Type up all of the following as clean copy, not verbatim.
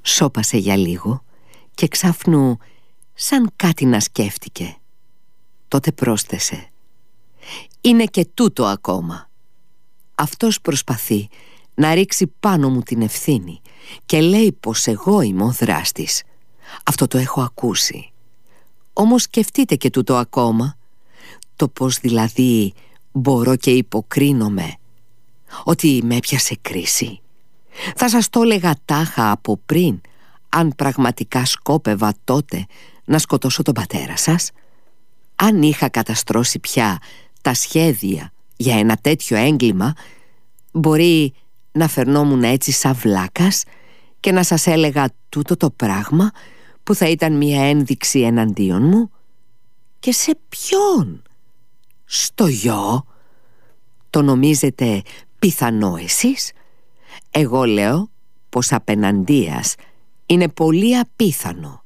Σώπασε για λίγο και ξάφνου σαν κάτι να σκέφτηκε. Τότε πρόσθεσε: «Είναι και τούτο ακόμα. Αυτός προσπαθεί να ρίξει πάνω μου την ευθύνη και λέει πως εγώ είμαι ο δράστης. Αυτό το έχω ακούσει. Όμως σκεφτείτε και τούτο ακόμα, το πως δηλαδή μπορώ και υποκρίνομαι, ότι με έπιασε κρίση. Θα σας το έλεγα τάχα από πριν, αν πραγματικά σκόπευα τότε να σκοτώσω τον πατέρα σας. Αν είχα καταστρώσει πια τα σχέδια για ένα τέτοιο έγκλημα, μπορεί να φερνόμουν έτσι σαν βλάκας και να σας έλεγα τούτο το πράγμα που θα ήταν μια ένδειξη εναντίον μου. Και σε ποιον? Στο γιο? Το νομίζετε πιθανό εσείς? Εγώ λέω πως απεναντίας είναι πολύ απίθανο.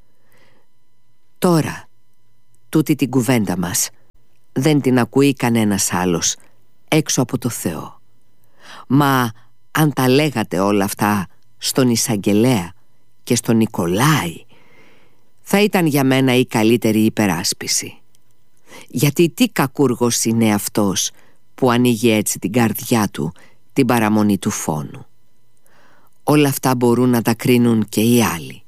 Τώρα, τούτη την κουβέντα μας δεν την ακούει κανένας άλλος έξω από το Θεό. Μα αν τα λέγατε όλα αυτά στον Εισαγγελέα και στον Νικολάη, θα ήταν για μένα η καλύτερη υπεράσπιση. Γιατί τι κακούργος είναι αυτός που ανοίγει έτσι την καρδιά του την παραμονή του φόνου. Όλα αυτά μπορούν να τα κρίνουν και οι άλλοι.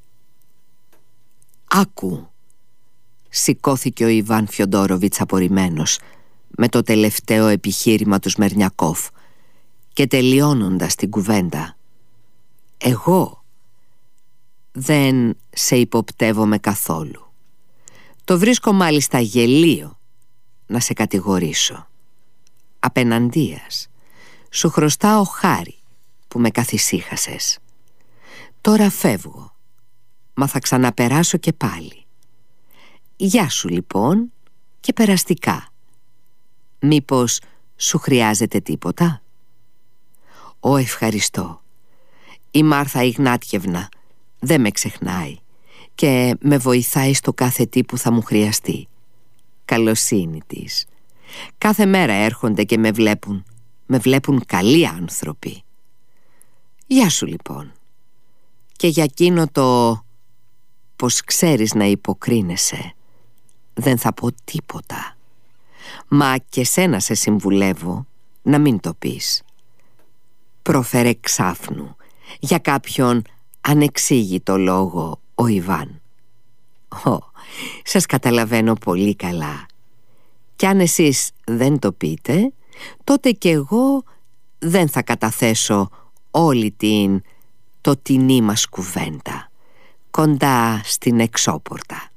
Άκου. Σηκώθηκε ο Ιβάν Φιοντόροβιτς απορριμμένος με το τελευταίο επιχείρημα του Σμερνιακόφ και τελειώνοντας την κουβέντα: εγώ δεν σε υποπτεύομαι καθόλου. Το βρίσκω μάλιστα γελίο να σε κατηγορήσω. Απεναντίας, σου χρωστάω χάρη που με καθησύχασες. Τώρα φεύγω, μα θα ξαναπεράσω και πάλι. Γεια σου λοιπόν και περαστικά. Μήπως σου χρειάζεται τίποτα? Ευχαριστώ. Η Μάρθα Ιγνάτιευνα δεν με ξεχνάει και με βοηθάει στο κάθε τι που θα μου χρειαστεί. Καλοσύνη της. Κάθε μέρα έρχονται και με βλέπουν. Με βλέπουν καλοί άνθρωποι. Γεια σου λοιπόν. Και για εκείνο το πως ξέρεις να υποκρίνεσαι, δεν θα πω τίποτα. Μα και σένα σε συμβουλεύω να μην το πεις. Πρόφερε ξάφνου για κάποιον ανεξήγητο λόγο ο Ιβάν. Σας καταλαβαίνω πολύ καλά. Κι αν εσείς δεν το πείτε, τότε κι εγώ δεν θα καταθέσω όλη την τοτινή μας κουβέντα κοντά στην εξώπορτα.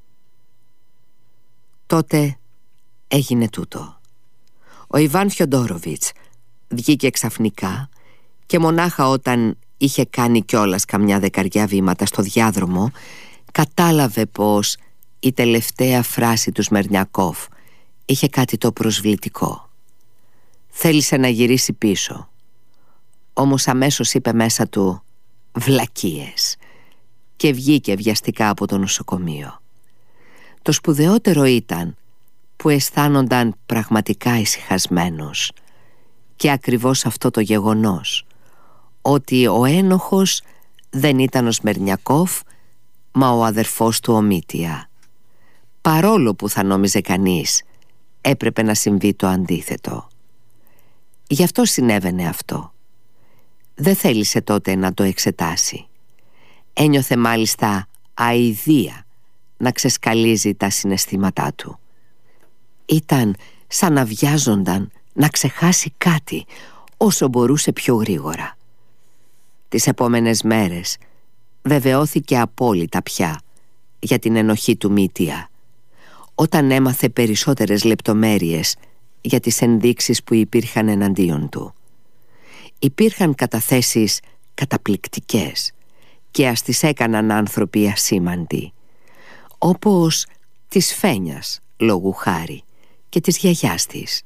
Τότε έγινε τούτο. Ο Ιβάν Φιοντόροβιτς βγήκε ξαφνικά και μονάχα όταν είχε κάνει κιόλας καμιά δεκαριά βήματα στο διάδρομο, κατάλαβε πως η τελευταία φράση του Σμερνιακόφ είχε κάτι το προσβλητικό. Θέλησε να γυρίσει πίσω, όμως αμέσως είπε μέσα του «βλακίες» και βγήκε βιαστικά από το νοσοκομείο. Το σπουδαιότερο ήταν που αισθάνονταν πραγματικά ησυχασμένος και ακριβώς αυτό το γεγονός, ότι ο ένοχος δεν ήταν ο Σμερνιακόφ μα ο αδερφός του ο Μίτια. Παρόλο που θα νόμιζε κανείς έπρεπε να συμβεί το αντίθετο. Γι' αυτό συνέβαινε αυτό. Δεν θέλησε τότε να το εξετάσει. Ένιωθε μάλιστα αηδία να ξεσκαλίζει τα συναισθήματά του. Ήταν σαν να βιάζονταν να ξεχάσει κάτι όσο μπορούσε πιο γρήγορα. Τις επόμενες μέρες βεβαιώθηκε απόλυτα πια για την ενοχή του Μίτια, όταν έμαθε περισσότερες λεπτομέρειες για τις ενδείξεις που υπήρχαν εναντίον του. Υπήρχαν καταθέσεις καταπληκτικές και ας τις έκαναν άνθρωποι ασήμαντοι, όπως της Φένιας λόγου χάρη και της γιαγιάς της.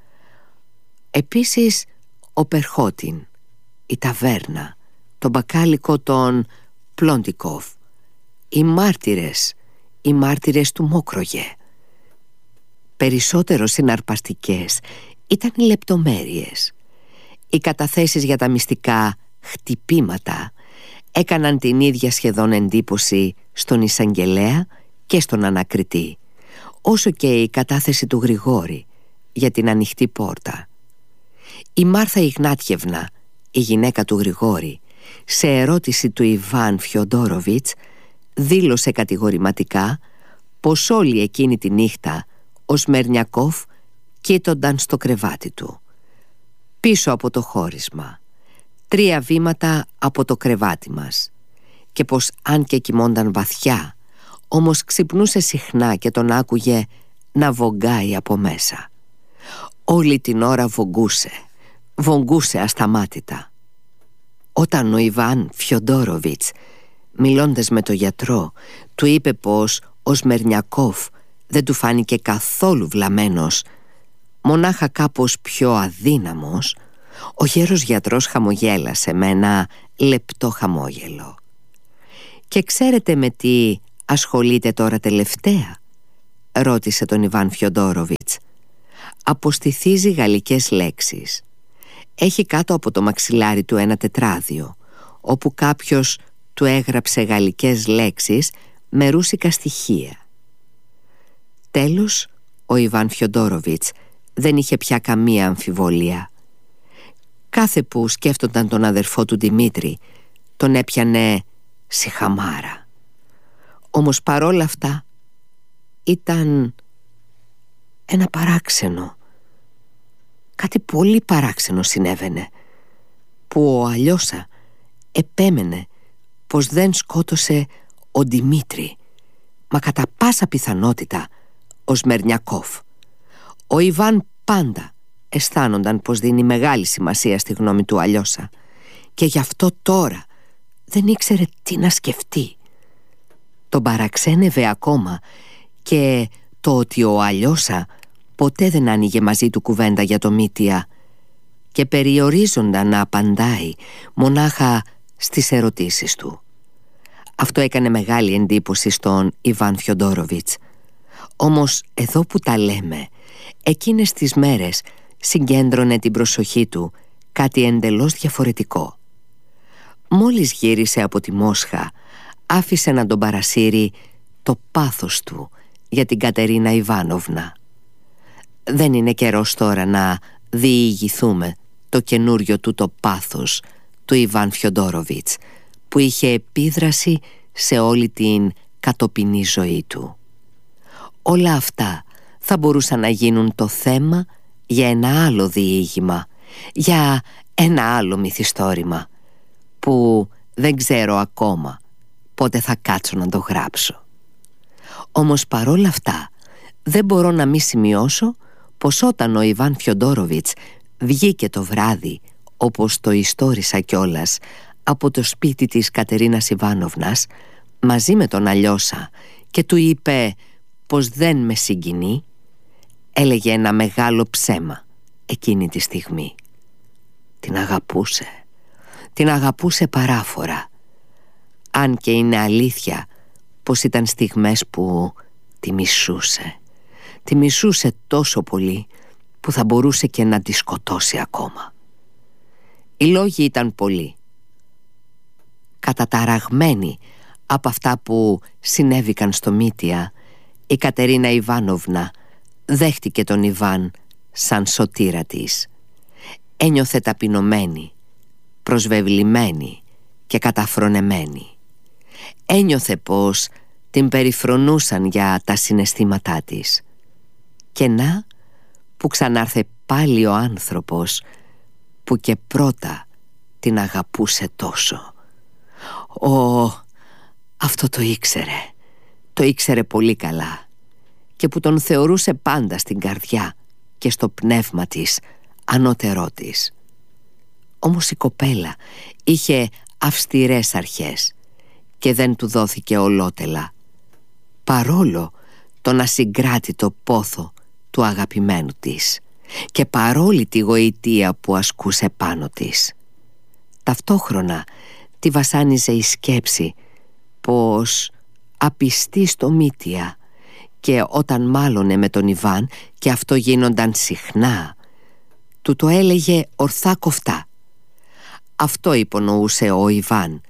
Επίσης ο Περχότιν, η ταβέρνα, το μπακάλικο των Πλόντικοφ, οι μάρτυρες του Μόκρογε. Περισσότερο συναρπαστικές ήταν οι λεπτομέρειες. Οι καταθέσεις για τα μυστικά χτυπήματα έκαναν την ίδια σχεδόν εντύπωση στον εισαγγελέα και στον ανακριτή, όσο και η κατάθεση του Γρηγόρη για την ανοιχτή πόρτα. Η Μάρθα Ιγνάτιευνα, η γυναίκα του Γρηγόρη, σε ερώτηση του Ιβάν Φιοντόροβιτς, δήλωσε κατηγορηματικά πως όλη εκείνη τη νύχτα ο Σμερνιακόφ κοίτονταν στο κρεβάτι του, πίσω από το χώρισμα, 3 βήματα από το κρεβάτι μας, και πως αν και κοιμόνταν βαθιά, όμως ξυπνούσε συχνά και τον άκουγε να βογκάει από μέσα. Όλη την ώρα βογκούσε ασταμάτητα. Όταν ο Ιβάν Φιοντόροβιτς, μιλώντας με το γιατρό, του είπε πως ο Σμερνιακόφ δεν του φάνηκε καθόλου βλαμμένος, μονάχα κάπως πιο αδύναμος, ο γέρος γιατρός χαμογέλασε με ένα λεπτό χαμόγελο. «Και ξέρετε με τι ασχολείται τώρα τελευταία?» ρώτησε τον Ιβάν Φιοντόροβιτς. «Αποστηθίζει γαλλικές λέξεις. Έχει κάτω από το μαξιλάρι του ένα τετράδιο, όπου κάποιος του έγραψε γαλλικές λέξεις με ρούσικα στοιχεία». Τέλος, ο Ιβάν Φιοντόροβιτς δεν είχε πια καμία αμφιβολία. Κάθε που σκέφτονταν τον αδερφό του Δημήτρη, τον έπιανε σιχαμάρα. Όμως παρόλα αυτά ήταν ένα παράξενο, κάτι πολύ παράξενο συνέβαινε, που ο Αλιώσα επέμενε πως δεν σκότωσε ο Δημήτρη, μα κατά πάσα πιθανότητα ο Σμερνιακόφ. Ο Ιβάν πάντα αισθάνονταν πως δίνει μεγάλη σημασία στη γνώμη του Αλιώσα, και γι' αυτό τώρα δεν ήξερε τι να σκεφτεί. Τον παραξένευε ακόμα και το ότι ο Αλιώσα ποτέ δεν άνοιγε μαζί του κουβέντα για το Μήτια και περιορίζονταν να απαντάει μονάχα στις ερωτήσεις του. Αυτό έκανε μεγάλη εντύπωση στον Ιβάν Φιοντόροβιτς. Όμως εδώ που τα λέμε, εκείνες τις μέρες συγκέντρωνε την προσοχή του κάτι εντελώς διαφορετικό. Μόλις γύρισε από τη Μόσχα, άφησε να τον παρασύρει το πάθος του για την Κατερίνα Ιβάνοβνα. Δεν είναι καιρός τώρα να διηγηθούμε το καινούριο του το πάθος του Ιβάν Φιοντόροβιτς, που είχε επίδραση σε όλη την κατοπινή ζωή του. Όλα αυτά θα μπορούσαν να γίνουν το θέμα για ένα άλλο διήγημα, για ένα άλλο μυθιστόρημα, που δεν ξέρω ακόμα πότε θα κάτσω να το γράψω. Όμως παρόλα αυτά δεν μπορώ να μη σημειώσω πως όταν ο Ιβάν Φιοντόροβιτς βγήκε το βράδυ, όπως το ιστόρισα κιόλας, από το σπίτι της Κατερίνας Ιβάνοβνας μαζί με τον Αλιώσα και του είπε πως δεν με συγκινεί, έλεγε ένα μεγάλο ψέμα εκείνη τη στιγμή. Την αγαπούσε παράφορα, αν και είναι αλήθεια πως ήταν στιγμές που τη μισούσε τόσο πολύ που θα μπορούσε και να τη σκοτώσει ακόμα. Οι λόγοι ήταν πολλοί. Καταταραγμένη από αυτά που συνέβηκαν στο Μήτια, η Κατερίνα Ιβάνοβνα δέχτηκε τον Ιβάν σαν σωτήρα της. Ένιωθε ταπεινωμένη, προσβεβλημένη και καταφρονεμένη. Ένιωθε πως την περιφρονούσαν για τα συναισθήματά της. Και να που ξανάρθε πάλι ο άνθρωπος που και πρώτα την αγαπούσε τόσο. Αυτό το ήξερε πολύ καλά, και που τον θεωρούσε πάντα στην καρδιά και στο πνεύμα της ανώτερό της. Όμως η κοπέλα είχε αυστηρές αρχές και δεν του δόθηκε ολότελα, παρόλο τον ασυγκράτητο πόθο του αγαπημένου της και παρόλη τη γοητεία που ασκούσε πάνω της. Ταυτόχρονα τη βασάνιζε η σκέψη πως απιστεί στο Μήτια, και όταν μάλωνε με τον Ιβάν, και αυτό γίνονταν συχνά, του το έλεγε ορθά κοφτά. Αυτό υπονοούσε ο Ιβάν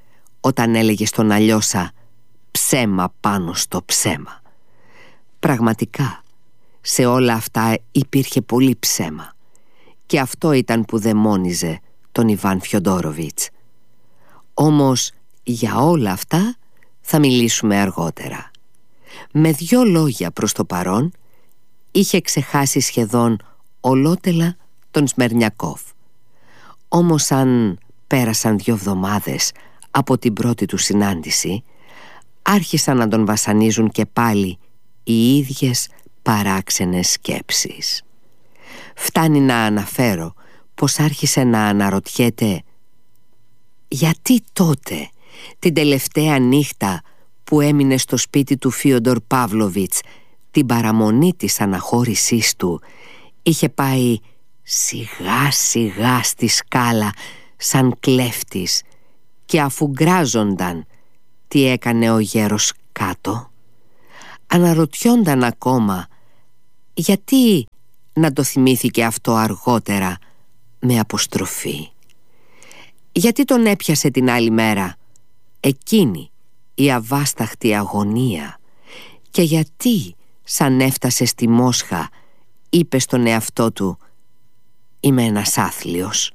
όταν έλεγε στον Αλιώσα ψέμα πάνω στο ψέμα. Πραγματικά, σε όλα αυτά υπήρχε πολύ ψέμα, και αυτό ήταν που δαιμόνιζε τον Ιβάν Φιοντόροβιτς. Όμως για όλα αυτά θα μιλήσουμε αργότερα. Με 2 λόγια προς το παρόν είχε ξεχάσει σχεδόν ολότελα τον Σμερνιακόφ. Όμως αν πέρασαν 2 εβδομάδες από την πρώτη του συνάντηση, άρχισαν να τον βασανίζουν και πάλι οι ίδιες παράξενες σκέψεις. Φτάνει να αναφέρω πως άρχισε να αναρωτιέται γιατί τότε, την τελευταία νύχτα που έμεινε στο σπίτι του Φίοντορ Παύλοβιτς, την παραμονή της αναχώρησής του, είχε πάει σιγά σιγά στη σκάλα σαν κλέφτης, και αφού γκράζονταν τι έκανε ο γέρος κάτω, αναρωτιόνταν ακόμα γιατί να το θυμήθηκε αυτό αργότερα με αποστροφή. Γιατί τον έπιασε την άλλη μέρα εκείνη η αβάσταχτη αγωνία, και γιατί σαν έφτασε στη Μόσχα είπε στον εαυτό του «Είμαι ένας άθλιος».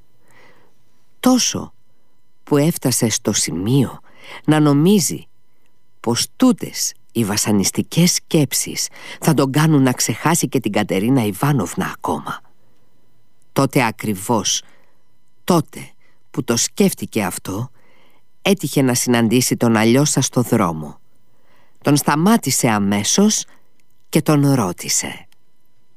Τόσο που έφτασε στο σημείο να νομίζει πως τούτες οι βασανιστικές σκέψεις θα τον κάνουν να ξεχάσει και την Κατερίνα Ιβάνοβνα ακόμα. Τότε ακριβώς, τότε που το σκέφτηκε αυτό, έτυχε να συναντήσει τον Αλιώσα στο δρόμο. Τον σταμάτησε αμέσως και τον ρώτησε